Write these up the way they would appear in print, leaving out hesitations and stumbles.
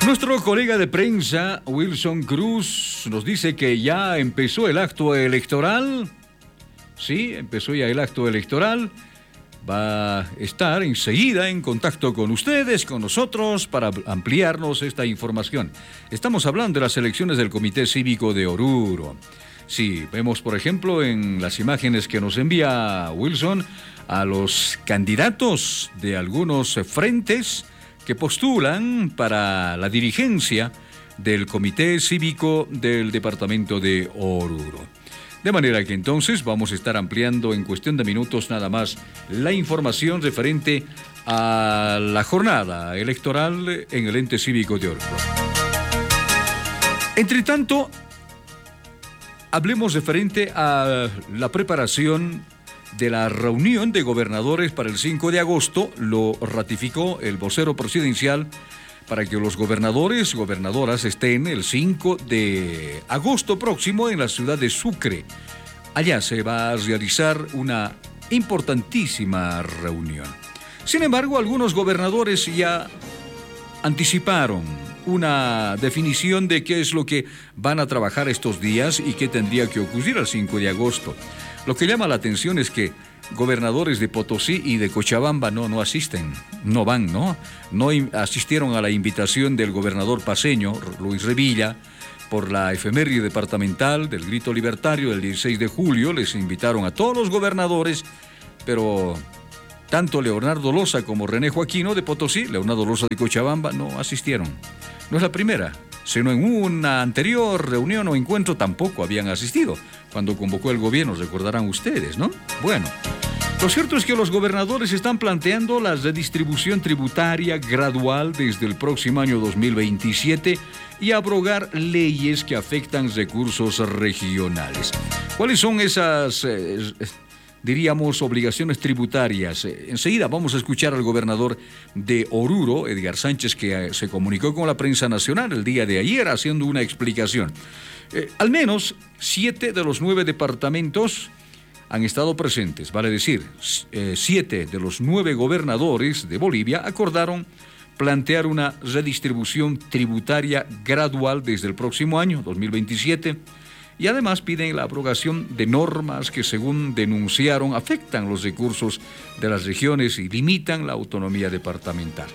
Nuestro colega de prensa, Wilson Cruz, nos dice que ya empezó el acto electoral. Sí, empezó ya el acto electoral. Va a estar enseguida en contacto con ustedes, con nosotros, para ampliarnos esta información. Estamos hablando de las elecciones del Comité Cívico de Oruro. Sí, vemos, por ejemplo, en las imágenes que nos envía Wilson, a los candidatos de algunos frentes que postulan para la dirigencia del Comité Cívico del Departamento de Oruro. De manera que entonces vamos a estar ampliando en cuestión de minutos nada más la información referente a la jornada electoral en el ente cívico de Oruro. Entre tanto, hablemos referente a la preparación de la reunión de gobernadores para el 5 de agosto. Lo ratificó el vocero presidencial para que los gobernadores, gobernadoras estén el 5 de agosto próximo en la ciudad de Sucre. Allá se va a realizar una importantísima reunión. Sin embargo, algunos gobernadores ya anticiparon una definición de qué es lo que van a trabajar estos días y qué tendría que ocurrir el 5 de agosto. Lo que llama la atención es que gobernadores de Potosí y de Cochabamba no asisten, no van, ¿no? No asistieron a la invitación del gobernador paceño, Luis Revilla, por la efeméride departamental del Grito Libertario del 16 de julio. Les invitaron a todos los gobernadores, pero tanto Leonardo Loza como René Joaquino de Potosí, Leonardo Loza de Cochabamba, no asistieron. No es la primera, sino en una anterior reunión o encuentro tampoco habían asistido, cuando convocó el gobierno, recordarán ustedes, ¿no? Bueno, lo cierto es que los gobernadores están planteando la redistribución tributaria gradual desde el próximo año 2027 y abrogar leyes que afectan recursos regionales. ¿Cuáles son esas, diríamos, obligaciones tributarias? Enseguida vamos a escuchar al gobernador de Oruro, Edgar Sánchez, que se comunicó con la prensa nacional el día de ayer haciendo una explicación. Al menos 7 de los 9 departamentos han estado presentes, vale decir, 7 de los 9 gobernadores de Bolivia acordaron plantear una redistribución tributaria gradual desde el próximo año, 2027, y además piden la abrogación de normas que, según denunciaron, afectan los recursos de las regiones y limitan la autonomía departamental.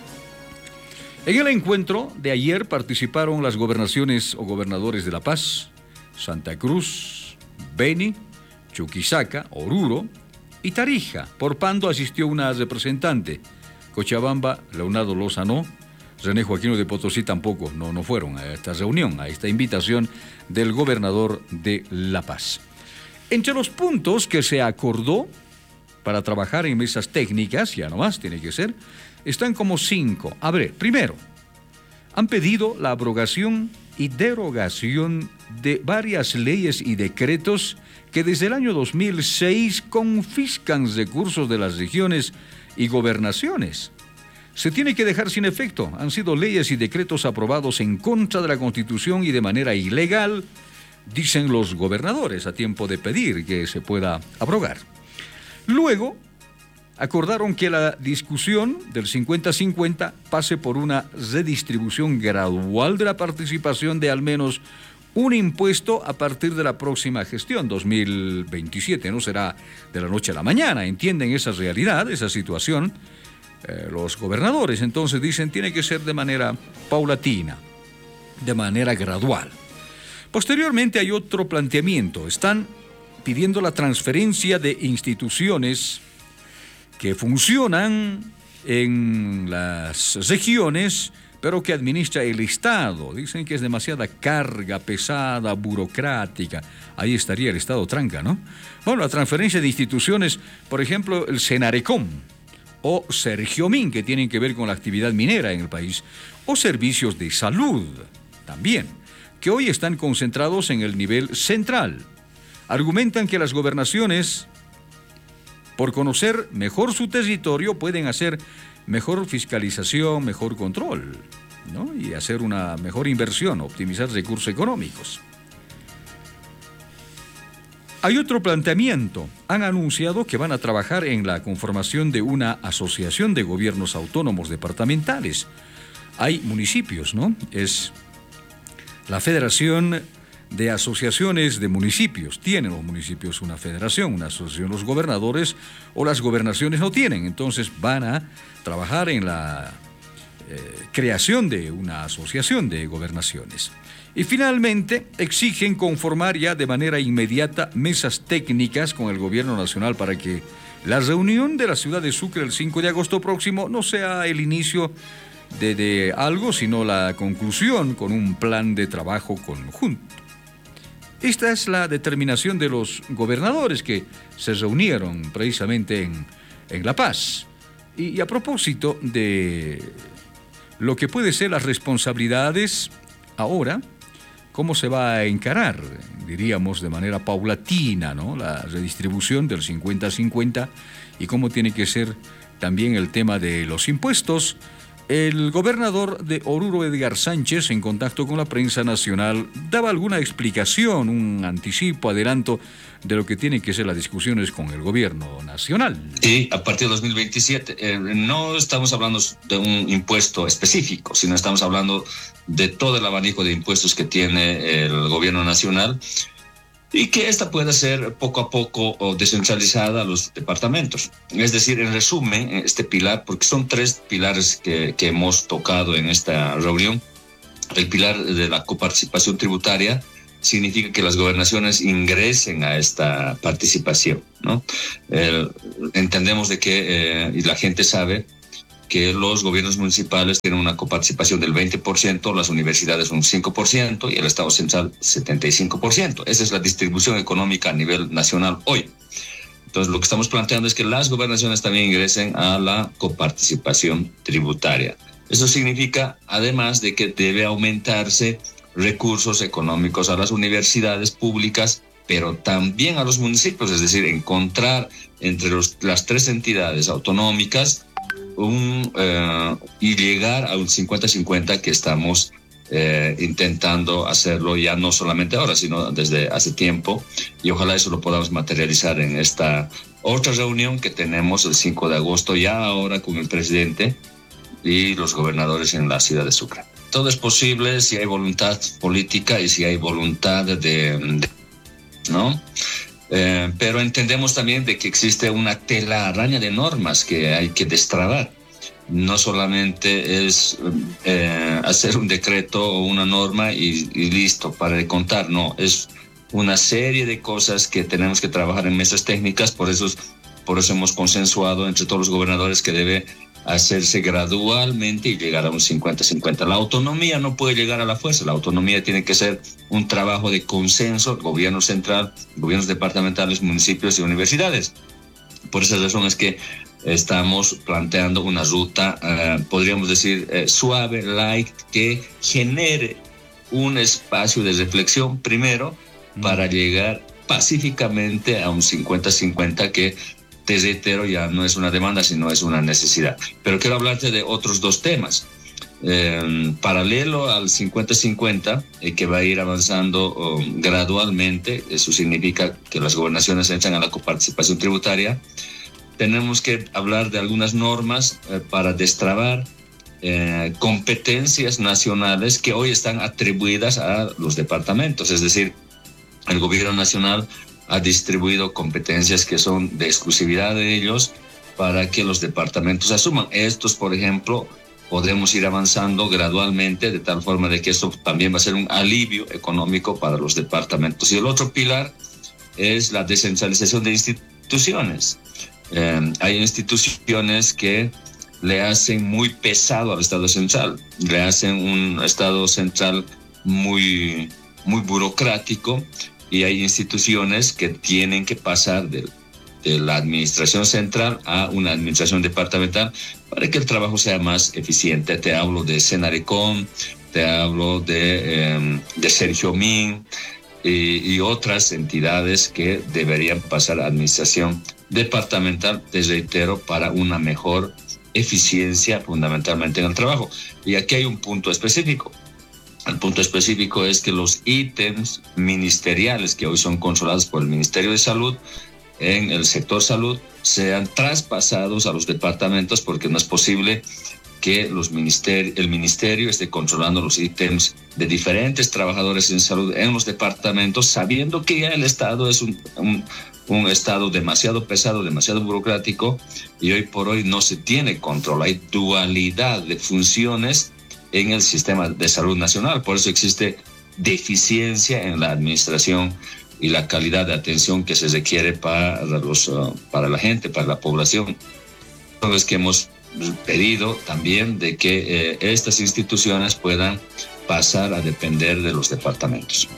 En el encuentro de ayer participaron las gobernaciones o gobernadores de La Paz, Santa Cruz, Beni, Chuquisaca, Oruro y Tarija. Por Pando asistió una representante. Cochabamba, Leonardo Loza no. René Joaquino de Potosí tampoco, no fueron a esta reunión, a esta invitación del gobernador de La Paz. Entre los puntos que se acordó para trabajar en mesas técnicas, ya nomás tiene que ser, están como 5. A ver, primero, han pedido la abrogación y derogación de varias leyes y decretos que desde el año 2006 confiscan recursos de las regiones y gobernaciones. Se tiene que dejar sin efecto. Han sido leyes y decretos aprobados en contra de la Constitución y de manera ilegal, dicen los gobernadores, a tiempo de pedir que se pueda abrogar. Luego, acordaron que la discusión del 50-50 pase por una redistribución gradual de la participación de al menos un impuesto a partir de la próxima gestión, 2027. No será de la noche a la mañana, entienden esa realidad, esa situación. Los gobernadores entonces dicen tiene que ser de manera paulatina, de manera gradual. Posteriormente hay otro planteamiento. Están pidiendo la transferencia de instituciones que funcionan en las regiones, pero que administra el Estado. Dicen que es demasiada carga pesada, burocrática. Ahí estaría el Estado tranca, ¿no? Bueno, la transferencia de instituciones, por ejemplo, el Senarecom o Sergiomín, que tienen que ver con la actividad minera en el país, o servicios de salud también, que hoy están concentrados en el nivel central. Argumentan que las gobernaciones, por conocer mejor su territorio, pueden hacer mejor fiscalización, mejor control, ¿no? Y hacer una mejor inversión, optimizar recursos económicos. Hay otro planteamiento. Han anunciado que van a trabajar en la conformación de una asociación de gobiernos autónomos departamentales. hay municipios, ¿no? Es la Federación de Asociaciones de Municipios. Tienen los municipios una federación, una asociación. Los gobernadores o las gobernaciones no tienen. Entonces van a trabajar en la creación de una asociación de gobernaciones. Y finalmente exigen conformar ya de manera inmediata mesas técnicas con el gobierno nacional para que la reunión de la ciudad de Sucre el 5 de agosto próximo no sea el inicio de algo, sino la conclusión con un plan de trabajo conjunto. Esta es la determinación de los gobernadores que se reunieron precisamente en La Paz. Y a propósito de lo que puede ser las responsabilidades ahora, ¿cómo se va a encarar, diríamos, de manera paulatina, ¿no?, la redistribución del 50-50 y cómo tiene que ser también el tema de los impuestos? El gobernador de Oruro, Edgar Sánchez, en contacto con la prensa nacional, daba alguna explicación, un anticipo, adelanto de lo que tienen que ser las discusiones con el gobierno nacional. Sí, a partir de 2027. No estamos hablando de un impuesto específico, sino estamos hablando de todo el abanico de impuestos que tiene el gobierno nacional y que esta pueda ser poco a poco descentralizada a los departamentos. Es decir, en resumen, este pilar, porque son 3 pilares que hemos tocado en esta reunión. El pilar de la coparticipación tributaria significa que las gobernaciones ingresen a esta participación, ¿no? Entendemos de que, y la gente sabe, que los gobiernos municipales tienen una coparticipación del 20%, las universidades un 5% y el Estado central 75%. Esa es la distribución económica a nivel nacional hoy. Entonces, lo que estamos planteando es que las gobernaciones también ingresen a la coparticipación tributaria. Eso significa, además, de que debe aumentarse recursos económicos a las universidades públicas, pero también a los municipios, es decir, encontrar entre las 3 entidades autonómicas y llegar a un 50-50 que estamos intentando hacerlo ya no solamente ahora, sino desde hace tiempo, y ojalá eso lo podamos materializar en esta otra reunión que tenemos el 5 de agosto, ya ahora con el presidente y los gobernadores en la ciudad de Sucre. Todo es posible si hay voluntad política y si hay voluntad ¿no? Pero entendemos también de que existe una telaraña de normas que hay que destrabar. No solamente es hacer un decreto o una norma y listo, para de contar, no, es una serie de cosas que tenemos que trabajar en mesas técnicas. Por eso hemos consensuado entre todos los gobernadores que debe hacerse gradualmente y llegar a un 50-50. La autonomía no puede llegar a la fuerza, la autonomía tiene que ser un trabajo de consenso, gobierno central, gobiernos departamentales, municipios y universidades. Por esa razón es que estamos planteando una ruta, podríamos decir, suave, light, que genere un espacio de reflexión primero para llegar pacíficamente a un 50-50 que, te reitero, ya no es una demanda, sino es una necesidad. Pero quiero hablarte de otros 2 temas. Paralelo al 50-50, que va a ir avanzando gradualmente, eso significa que las gobernaciones entran a la coparticipación tributaria. Tenemos que hablar de algunas normas para destrabar competencias nacionales que hoy están atribuidas a los departamentos. Es decir, el gobierno nacional ha distribuido competencias que son de exclusividad de ellos para que los departamentos asuman. Estos, por ejemplo, podemos ir avanzando gradualmente de tal forma de que esto también va a ser un alivio económico para los departamentos. Y el otro pilar es la descentralización de instituciones. Hay instituciones que le hacen muy pesado al Estado central, le hacen un Estado central muy burocrático, y hay instituciones que tienen que pasar de la administración central a una administración departamental para que el trabajo sea más eficiente. Te hablo de Senarecom, te hablo de Sergio Min y otras entidades que deberían pasar a administración departamental, te reitero, para una mejor eficiencia fundamentalmente en el trabajo. Y aquí hay un punto específico. El punto específico es que los ítems ministeriales que hoy son controlados por el Ministerio de Salud en el sector salud sean traspasados a los departamentos, porque no es posible que el ministerio esté controlando los ítems de diferentes trabajadores en salud en los departamentos, sabiendo que ya el Estado es un Estado demasiado pesado, demasiado burocrático, y hoy por hoy no se tiene control. Hay dualidad de funciones en el sistema de salud nacional. Por eso existe deficiencia en la administración y la calidad de atención que se requiere para la gente, para la población. Entonces, que hemos pedido también de que estas instituciones puedan pasar a depender de los departamentos.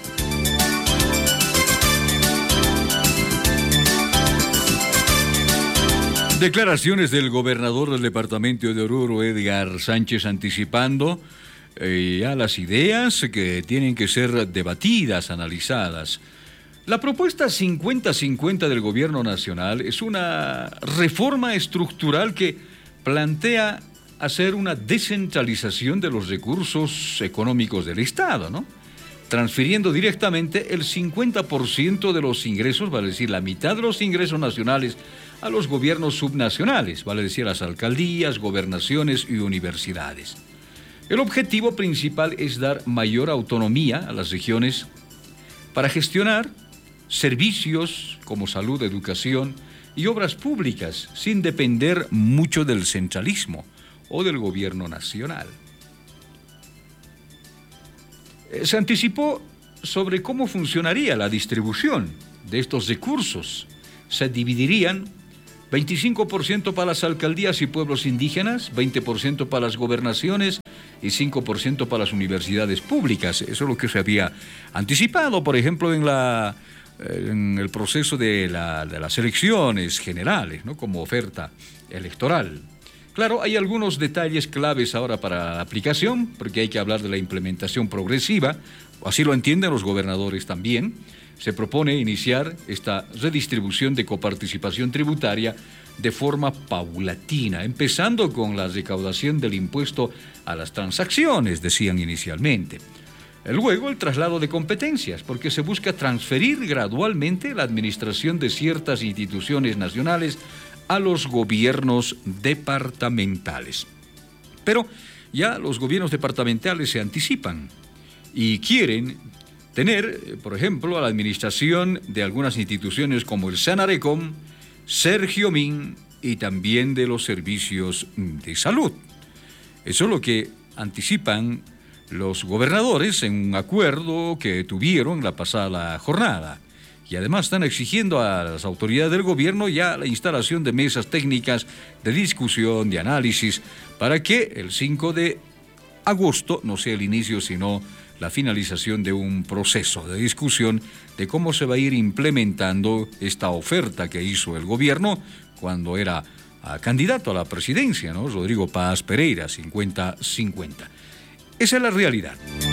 Declaraciones del gobernador del departamento de Oruro, Edgar Sánchez, anticipando ya las ideas que tienen que ser debatidas, analizadas. La propuesta 50-50 del gobierno nacional es una reforma estructural que plantea hacer una descentralización de los recursos económicos del Estado, ¿no? Transfiriendo directamente el 50% de los ingresos, vale decir, la mitad de los ingresos nacionales, a los gobiernos subnacionales, vale decir, las alcaldías, gobernaciones y universidades. El objetivo principal es dar mayor autonomía a las regiones para gestionar servicios como salud, educación y obras públicas, sin depender mucho del centralismo o del gobierno nacional. Se anticipó sobre cómo funcionaría la distribución de estos recursos. Se dividirían 25% para las alcaldías y pueblos indígenas, 20% para las gobernaciones y 5% para las universidades públicas. Eso es lo que se había anticipado, por ejemplo, en el proceso de las elecciones generales, ¿no? Como oferta electoral. Claro, hay algunos detalles claves ahora para la aplicación, porque hay que hablar de la implementación progresiva, así lo entienden los gobernadores también. Se propone iniciar esta redistribución de coparticipación tributaria de forma paulatina, empezando con la recaudación del impuesto a las transacciones, decían inicialmente. Luego, el traslado de competencias, porque se busca transferir gradualmente la administración de ciertas instituciones nacionales a los gobiernos departamentales. Pero ya los gobiernos departamentales se anticipan y quieren tener, por ejemplo, a la administración de algunas instituciones como el Sanarecom, Sergiomín y también de los servicios de salud. Eso es lo que anticipan los gobernadores en un acuerdo que tuvieron la pasada jornada. Y además están exigiendo a las autoridades del gobierno ya la instalación de mesas técnicas de discusión, de análisis, para que el 5 de agosto no sea el inicio, sino la finalización de un proceso de discusión de cómo se va a ir implementando esta oferta que hizo el gobierno cuando era candidato a la presidencia, ¿no? Rodrigo Paz Pereira, 50-50. Esa es la realidad.